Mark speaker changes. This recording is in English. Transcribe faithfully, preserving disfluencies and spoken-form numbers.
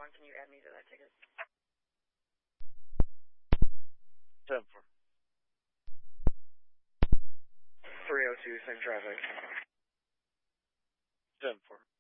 Speaker 1: one. Can you add me to that ticket?
Speaker 2: ten four.
Speaker 1: three oh two, same traffic.
Speaker 2: ten four.